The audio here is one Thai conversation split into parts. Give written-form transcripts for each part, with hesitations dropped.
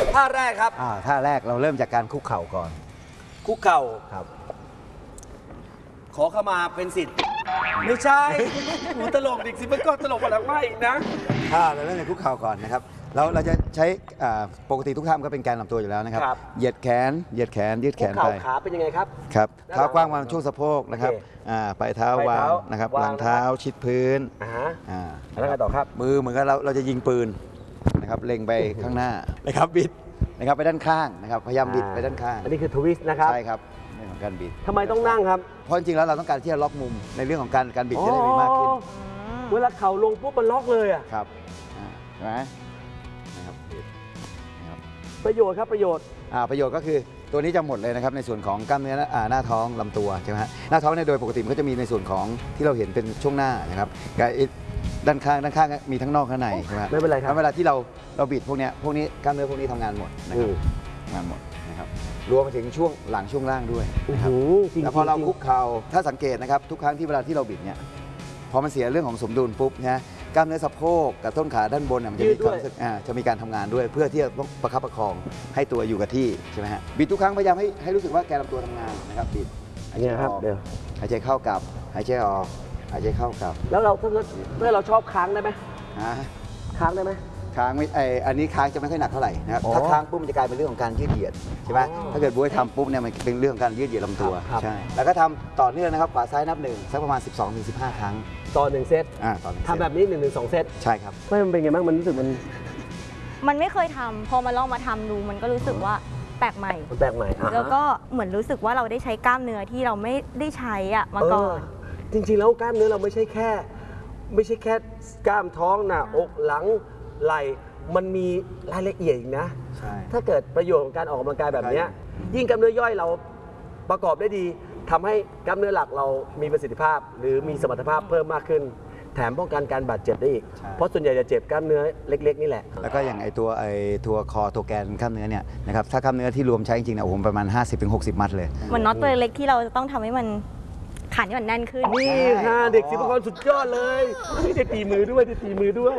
ท่าแรกครับท่าแรกเราเริ่มจากการคุกเข่าก่อนคุกเข่าครับขอเข้ามาเป็นสิทธิ์ไม่ใช่หนูตลกเด็กสิมันก็ตลกกว่าหลังไม่อีกนะเราเริ่มจากคุกเข่าก่อนนะครับเราจะใช้ปกติทุกท่าก็เป็นการลำตัวอยู่แล้วนะครับเหยียดแขนยืดแขนไปขาเป็นยังไงครับครับเท้ากว้างวางช่วงสะโพกนะครับปลายเท้าวางนะครับหลังเท้าชิดพื้นแล้วก็ต่อครับมือเหมือนกับเราจะยิงปืนนะครับเล็งไปข้างหน้านะครับบิดนะครับไปด้านข้างนะครับพยายามบิดไปด้านข้างอันนี้คือทวิสต์นะครับใช่ครับในของการบิดทำไมต้องนั่งครับเพราะจริงๆแล้วเราต้องการที่จะล็อกมุมในเรื่องของการบิดจะได้มีมากขึ้นเวลาเข่าลงปุ๊บมันล็อกเลยอ่ะครับใช่ไหมนะครับประโยชน์ครับประโยชน์ก็คือตัวนี้จะหมดเลยนะครับในส่วนของกล้ามเนื้อหน้าท้องลำตัวใช่ไหมฮะหน้าท้องเนี่ยโดยปกติมันก็จะมีในส่วนของที่เราเห็นเป็นช่วงหน้านะครับด้านข้างมีทั้งนอกข้างในใช่ไหมไม่เป็นไรครับเวลาที่เราบิดพวกนี้กล้ามเนื้อพวกนี้ทำงานหมดนะครับทำงานหมดนะครับรวมไปถึงช่วงหลังช่วงล่างด้วยนะครับแล้วพอเราคุกเข่าถ้าสังเกตนะครับทุกครั้งที่เวลาที่เราบิดเนี่ยพอมันเสียเรื่องของสมดุลปุ๊บนะกล้ามเนื้อสะโพกกับต้นขาด้านบนมันจะมีความรู้สึกจะมีการทำงานด้วยเพื่อที่จะต้องประคับประคองให้ตัวอยู่กับที่ใช่ไหมฮะบิดทุกครั้งพยายามให้รู้สึกว่าแกนลำตัวทำงานนะครับบิดนี่ครับเดี๋ยวหายใจเข้ากลับหายใจออกหายใจเข้ากลับแล้วเราถ้าเราชอบค้างได้ไหมค้างได้ไหมค้างไม่อันนี้ค้างจะไม่ค่อยหนักเท่าไหร่นะครับถ้าค้างปุ๊บมันจะกลายเป็นเรื่องของการยืดเหยียดใช่ไหมถ้าเกิดบุ้ยทำปุ๊บเนี่ยมันเป็นเรื่องของการยืดเหยียดลำตัวใช่แล้วก็ทำต่อเนื่องนะครับขวาซ้ายนับ1สักประมาณ 12-15 ครั้งต่อ1เซตทำแบบนี้1-2 เซตใช่ครับมันเป็นไงบ้างมันรู้สึกมันไม่เคยทำพอมาลองมาทำดูมันก็รู้สึกว่าแปลกใหม่แล้วก็เหมือนรู้สึกว่าเราได้ใช้กล้ามเนื้อที่เราไม่ได้ใช้มาก่อนจริงๆแล้วกล้ามเนื้อเราไม่ใช่แค่กล้ามท้องหน้าอกหลังไหล่มันมีรายละเอียดอีกนะถ้าเกิดประโยชน์ของการออกกำลังกายแบบนี้ยิ่งกล้ามเนื้อย่อยเราประกอบได้ดีทำให้กล้ามเนื้อหลักเรามีประสิทธิภาพหรือมีสมรรถภาพเพิ่มมากขึ้นแถมป้องกันการบาดเจ็บได้อีกเพราะส่วนใหญ่จะเจ็บกล้ามเนื้อเล็กๆนี่แหละแล้วก็อย่างตัวคอตัวแกนกล้ามเนื้อเนี่ยนะครับถ้ากล้ามเนื้อที่รวมใช้จริงๆนะผมประมาณ 50-60 มัดเลยเหมือนน็อตตัวเล็กที่เราจะต้องทำให้มันขานี่มันแน่นขึ้นนี่ค่ะเด็กศิลปากรสุดยอดเลยได้ตีมือด้วย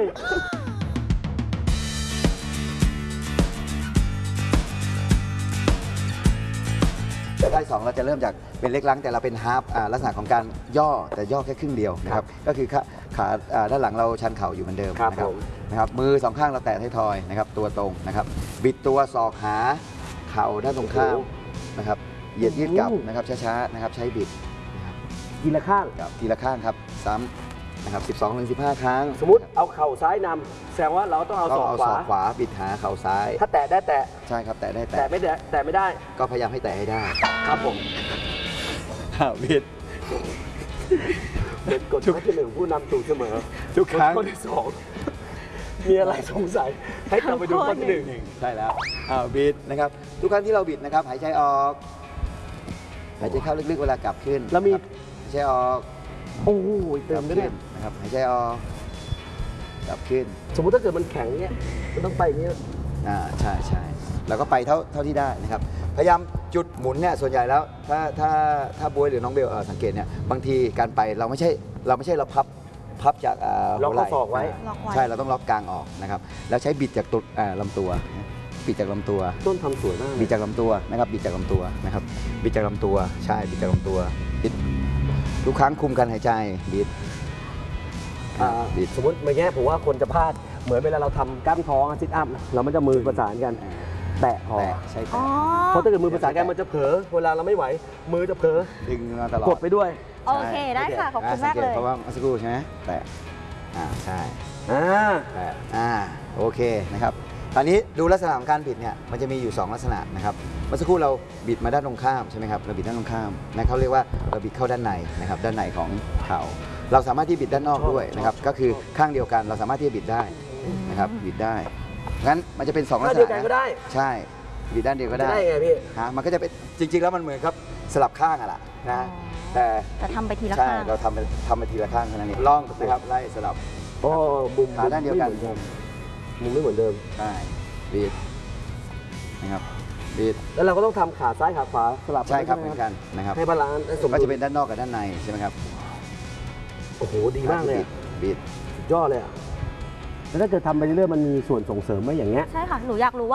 ท่าที่2เราจะเริ่มจากเป็นเล็กลังแต่เราเป็นฮาร์ฟลักษณะของการย่อแต่ย่อแค่ครึ่งเดียวนะครับก็คือขาด้านหลังเราชันเข่าอยู่เหมือนเดิมนะครับมือ2ข้างเราแตะท้ายทอยนะครับตัวตรงนะครับบิดตัวศอกหาเข่าด้านตรงข้ามนะครับเหยียดยืดกลับนะครับช้าๆนะครับใช้บิดทีละข้างครับซ้ำนะครับ12-15 ครั้งสมมติเอาเข่าซ้ายนำแสดงว่าเราต้องเอาศอกขวาบิดหาเข่าซ้ายถ้าแตะได้แตะใช่ครับแตะได้แตะไม่ได้ก็พยายามให้แตะให้ได้ครับผมบิดเป็นกฎข้อที่1ผู้นำถูกเสมอทุกครั้งข้อที่2มีอะไรสงสัยให้กลับไปดูข้อที่1 ใช่แล้วบิดนะครับทุกครั้งที่เราบิดนะครับหายใจออกหายใจเข้าลึกๆเวลากลับขึ้นแล้วมีหายใจออกโอ้ยเติมด้วยนะครับหายใจออกกลับขึ้นสมมุติถ้าเกิดมันแข็งเนี่ยมันต้องไปอย่างนี้ใช่แล้วก็ไปเท่าที่ได้นะครับพยายามจุดหมุนเนี่ยส่วนใหญ่แล้วถ้าบวยหรือน้องเบลสังเกตเนี่ยบางทีการไปเราไม่ใช่เราพับจากล็อกข้อศอกไว้ใช่เราต้องล็อกกลางออกนะครับแล้วใช้บิดจากตัวลำตัวบิดจากลำตัวต้นทำสวยมากบิดจากลำตัวนะครับบิดจากลำตัวนะครับบิดจากลำตัวใช่บิดจากลำตัวบิดทุกครั้งคุมการหายใจบิดสมมติเมื่อกี้ผมว่าคนจะพลาดเหมือนเวลาเราทำกล้ามท้องซิทอัพเรามันจะมือประสานกันแตะพอใช่แตะเพราะถ้าเกิดมือประสานกันมันจะเผลอเวลาเราไม่ไหวมือจะเผลอดึงมาตลอดกดไปด้วยโอเคได้ค่ะขอบคุณมากเลยเพราะว่าเมื่อสักครู่ใช่ไหมแตะใช่แตะโอเคนะครับตอนนี้ดูลักษณะของการบิดเนี่ยมันจะมีอยู่2ลักษณะนะครับเมื่อสักครู่เราบิดมาด้านตรงข้ามใช่ไหมครับเราบิดด้านตรงข้ามนะเขาเรียกว่าเราบิดเข้าด้านในนะครับด้านในของเข่าเราสามารถที่บิดด้านนอกด้วยนะครับก็คือข้างเดียวกันเราสามารถที่จะบิดได้นะครับบิดได้งั้นมันจะเป็น2ลักษณะเดียวกันก็ได้ใช่บิดด้านเดียวก็ได้ไงพี่มันก็จะเป็นจริงๆแล้วมันเหมือนครับสลับข้างอะล่ะนะแต่ทำไปทีละข้างใช่เราทำไปทีละข้างเท่านั้นเองลองนะครับไล่สลับบุมขาด้านเดียวกันมุมไม่เหมือนเดิมใช่บิดนะครับบิดแล้วเราก็ต้องทำขาซ้ายขาขวาสลับใช่ครับเหมือนกันนะครับให้บาลานซ์ก็จะเป็นด้านนอกกับด้านในใช่ไหมครับโอ้โหดีมากเลยบิดยอดเลยแล้วถ้าเกิดทำไปเรื่อยๆมันมีส่วนส่งเสริมไหมอย่างเงี้ยใช่ค่ะหนูอยากรู้ว่า